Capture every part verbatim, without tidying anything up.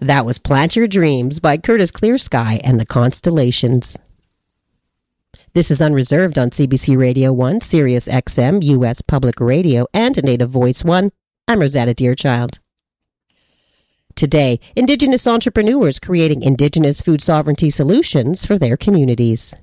That was Plant Your Dreams by Curtis Clearsky and the Constellations. This is Unreserved on C B C Radio one, Sirius X M, U S Public Radio, and Native Voice one. I'm Rosetta Deerchild. Today, Indigenous entrepreneurs creating Indigenous food sovereignty solutions for their communities.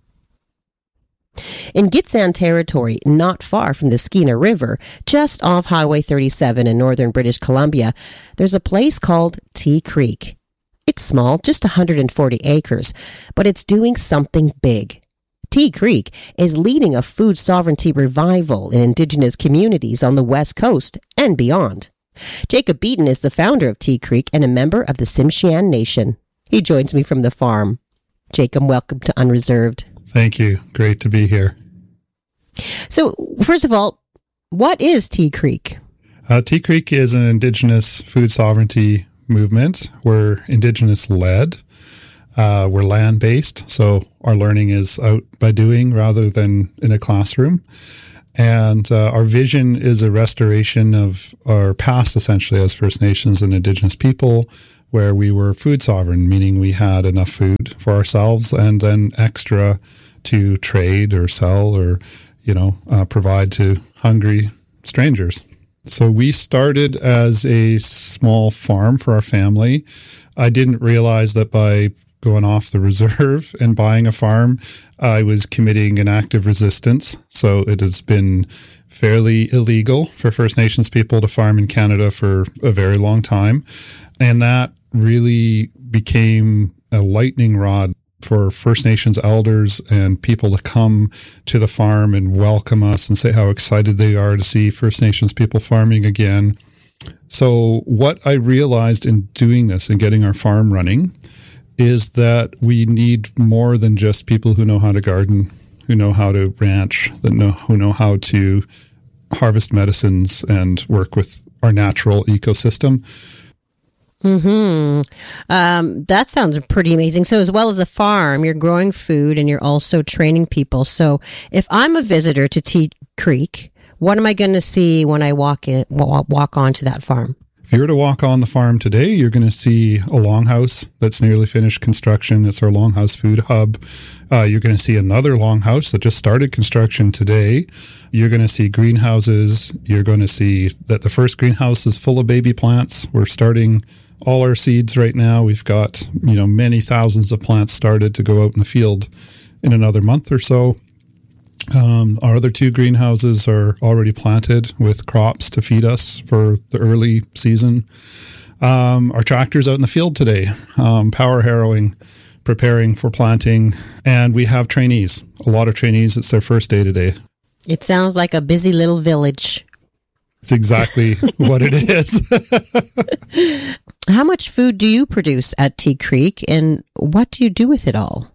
In Gitxsan Territory, not far from the Skeena River, just off Highway thirty-seven in northern British Columbia, there's a place called Tea Creek. It's small, just one hundred forty acres, but it's doing something big. Tea Creek is leading a food sovereignty revival in Indigenous communities on the West Coast and beyond. Jacob Beaton is the founder of Tea Creek and a member of the Tsimshian Nation. He joins me from the farm. Jacob, welcome to Unreserved. Thank you. Great to be here. So, first of all, what is Tea Creek? Uh, Tea Creek is an Indigenous food sovereignty movement. We're Indigenous-led. Uh, we're land-based, so our learning is out by doing rather than in a classroom. And uh, our vision is a restoration of our past, essentially, as First Nations and Indigenous people, where we were food sovereign, meaning we had enough food for ourselves and then extra to trade or sell or, you know, uh, provide to hungry strangers. So we started as a small farm for our family. I didn't realize that by going off the reserve and buying a farm, I was committing an act of resistance. So it has been fairly illegal for First Nations people to farm in Canada for a very long time. And that really became a lightning rod for First Nations elders and people to come to the farm and welcome us and say how excited they are to see First Nations people farming again. So what I realized in doing this and getting our farm running is that we need more than just people who know how to garden, who know how to ranch, that know who know how to harvest medicines and work with our natural ecosystem. Hmm. Um, that sounds pretty amazing. So, as well as a farm, you're growing food and you're also training people. So, if I'm a visitor to Tea Creek, what am I going to see when I walk in, walk onto that farm? If you were to walk on the farm today, you're going to see a longhouse that's nearly finished construction. It's our longhouse food hub. Uh, you're going to see another longhouse that just started construction today. You're going to see greenhouses. You're going to see that the first greenhouse is full of baby plants. We're starting all our seeds right now. We've got, you know, many thousands of plants started to go out in the field in another month or so. Um, our other two greenhouses are already planted with crops to feed us for the early season. Um, our tractor's out in the field today, um, power harrowing, preparing for planting, and we have trainees, a lot of trainees. It's their first day today. It sounds like a busy little village. It's exactly what it is. How much food do you produce at Tea Creek, and what do you do with it all?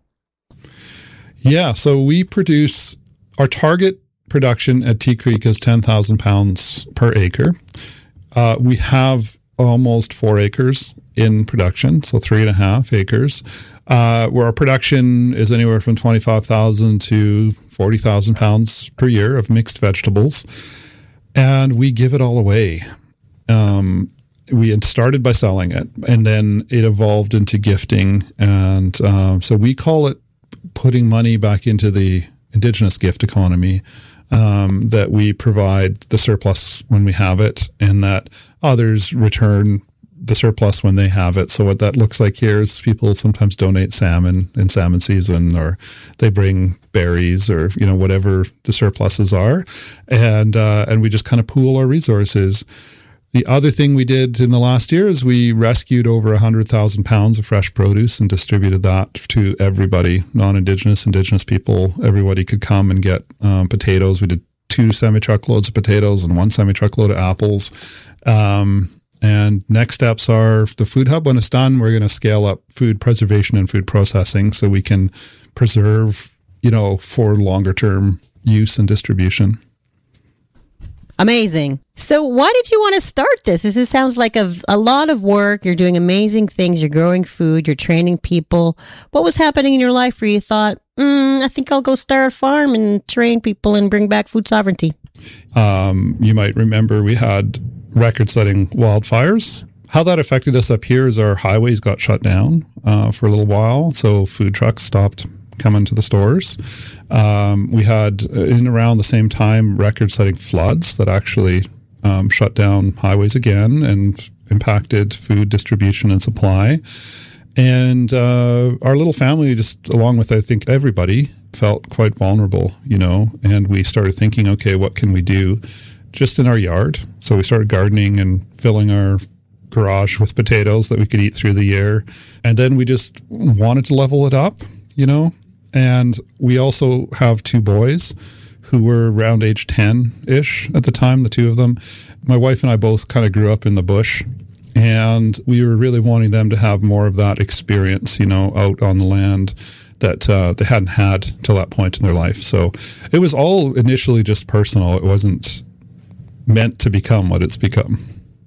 Yeah, so we produce... Our target production at Tea Creek is ten thousand pounds per acre. Uh, we have almost four acres in production, so three and a half acres, uh, where our production is anywhere from twenty-five thousand to forty thousand pounds per year of mixed vegetables. And we give it all away. Um, we had started by selling it, and then it evolved into gifting. And uh, so we call it putting money back into the Indigenous gift economy, um, that we provide the surplus when we have it and that others return the surplus when they have it. So what that looks like here is people sometimes donate salmon in salmon season, or they bring berries, or, you know, whatever the surpluses are. And, uh, and we just kind of pool our resources. The other thing we did in the last year is we rescued over one hundred thousand pounds of fresh produce and distributed that to everybody, non-Indigenous, Indigenous people. Everybody could come and get um, potatoes. We did two semi-truckloads of potatoes and one semi-truckload of apples. Um, and next steps are the food hub. When it's done, we're going to scale up food preservation and food processing so we can preserve, you know, for longer term use and distribution. Amazing. So why did you want to start this? This is, sounds like a, a lot of work. You're doing amazing things. You're growing food. You're training people. What was happening in your life where you thought, mm, I think I'll go start a farm and train people and bring back food sovereignty? Um, you might remember we had record-setting wildfires How that affected us up here is our highways got shut down uh, for a little while. So food trucks stopped coming to the stores. Um, we had, uh, in around the same time, record-setting floods that actually um, shut down highways again and impacted food distribution and supply. And uh, our little family, just along with, I think, everybody, felt quite vulnerable, you know, and we started thinking, okay, what can we do just in our yard? So we started gardening and filling our garage with potatoes that we could eat through the year. And then we just wanted to level it up, you know, and we also have two boys who were around age ten-ish at the time, the two of them. My wife and I both kind of grew up in the bush, and we were really wanting them to have more of that experience, you know, out on the land that uh, they hadn't had till that point in their life. So it was all initially just personal. It wasn't meant to become what it's become.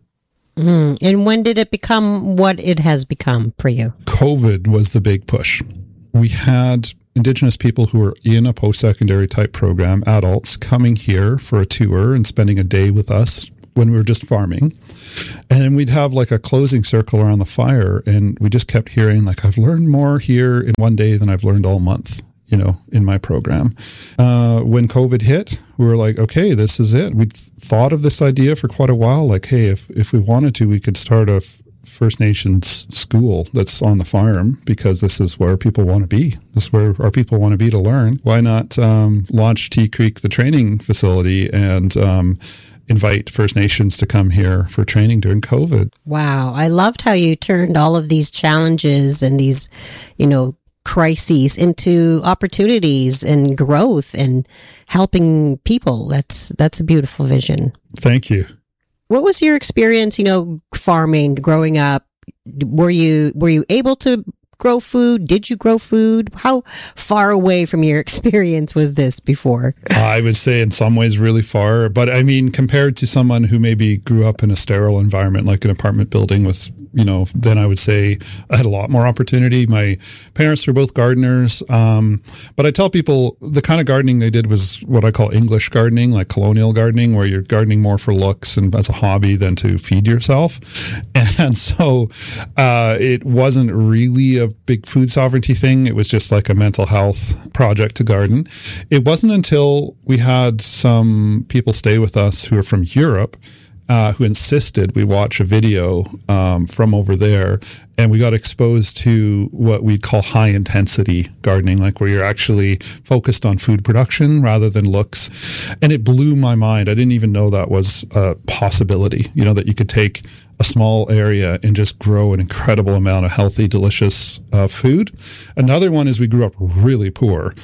Mm. And when did it become what it has become for you? COVID was the big push. We had Indigenous people who were in a post-secondary type program, adults, coming here for a tour and spending a day with us when we were just farming. And then we'd have like a closing circle around the fire, and we just kept hearing like, I've learned more here in one day than I've learned all month, you know, in my program. Uh, when COVID hit, we were like, okay, this is it. We'd thought of this idea for quite a while, like, hey, if, if we wanted to, we could start a First Nations school that's on the farm, because this is where people want to be. This is where our people want to be to learn. Why not um, launch Tea Creek, the training facility, and um, invite First Nations to come here for training during COVID? Wow. I loved how you turned all of these challenges and these, you know, crises into opportunities and growth and helping people. That's, that's a beautiful vision. Thank you. What was your experience, you know, farming, growing up? Were you were you able to grow food? Did you grow food? How far away from your experience was this before? I would say in some ways really far. But I mean, compared to someone who maybe grew up in a sterile environment, like an apartment building with, you know, then I would say I had a lot more opportunity. My parents were both gardeners. Um, but I tell people the kind of gardening they did was what I call English gardening, like colonial gardening, where you're gardening more for looks and as a hobby than to feed yourself. And so uh, it wasn't really a big food sovereignty thing. It was just like a mental health project to garden. It wasn't until we had some people stay with us who are from Europe Uh, who insisted we watch a video um, from over there, and we got exposed to what we'd call high intensity gardening, like where you're actually focused on food production rather than looks. And it blew my mind. I didn't even know that was a possibility, you know, that you could take a small area and just grow an incredible amount of healthy, delicious uh, food. Another one is we grew up really poor.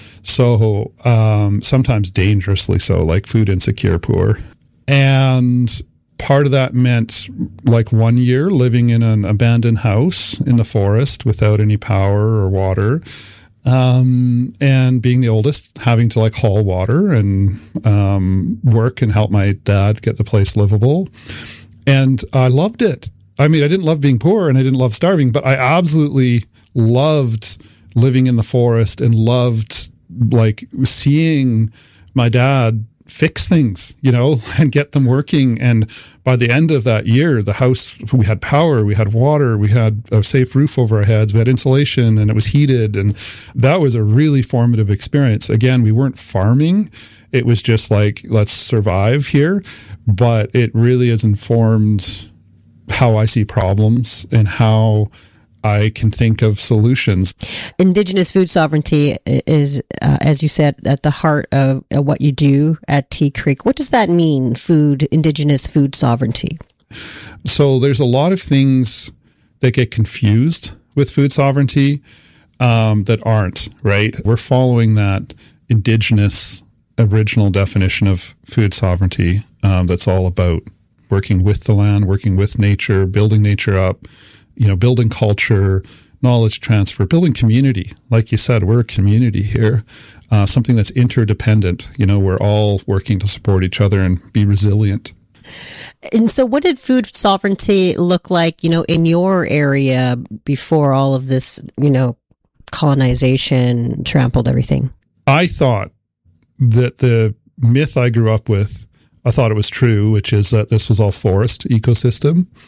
So um, sometimes dangerously so, like food insecure poor. And part of that meant like one year living in an abandoned house in the forest without any power or water. Um, and being the oldest, having to like haul water and um, work and help my dad get the place livable. And I loved it. I mean, I didn't love being poor and I didn't love starving, but I absolutely loved living in the forest and loved like seeing my dad fix things, you know, and get them working. And by the end of that year, the house, we had power, we had water, we had a safe roof over our heads, we had insulation, and it was heated. And that was a really formative experience. Again, we weren't farming. It was just like, let's survive here. But it really has informed how I see problems and how I can think of solutions. Indigenous food sovereignty is, uh, as you said, at the heart of uh, what you do at Tea Creek. What does that mean, food, Indigenous food sovereignty? So there's a lot of things that get confused with food sovereignty um, that aren't, right? We're following that Indigenous original definition of food sovereignty um, that's all about working with the land, working with nature, building nature up, you know, building culture, knowledge transfer, building community. Like you said, we're a community here, uh, something that's interdependent. You know, we're all working to support each other and be resilient. And so what did food sovereignty look like, you know, in your area before all of this, you know, colonization trampled everything? I thought that the myth I grew up with, I thought it was true, which is that this was all forest ecosystem.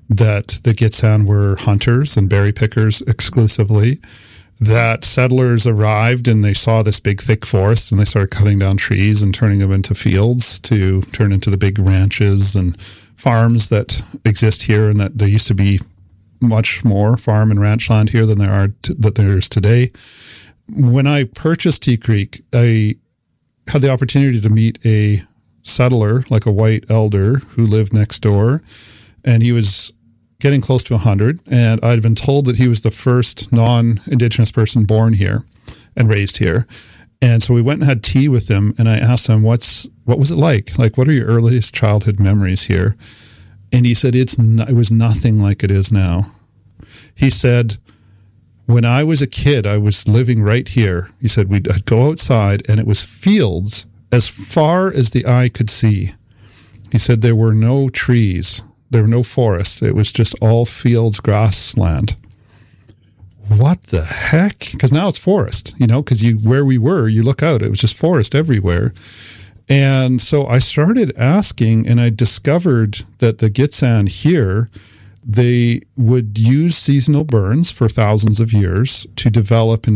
that the Gitxsan were hunters and berry pickers exclusively, that settlers arrived and they saw this big thick forest and they started cutting down trees and turning them into fields to turn into the big ranches and farms that exist here, and that there used to be much more farm and ranch land here than there are t- that there is today. When I purchased Tea Creek, I had the opportunity to meet a settler, like a white elder, who lived next door, and he was getting close to one hundred, and I'd been told that he was the first non-Indigenous person born here and raised here. And so we went and had tea with him, and I asked him, what's what was it like? Like, what are your earliest childhood memories here? And he said, it's no, it was nothing like it is now. He said, when I was a kid, I was living right here. He said, we'd I'd go outside, and it was fields as far as the eye could see. He said there were no trees. There were no forest. It was just all fields, grassland. What the heck? Because now it's forest, you know, because you where we were, you look out, it was just forest everywhere. And so I started asking, and I discovered that the Gitxsan here, they would use seasonal burns for thousands of years to develop and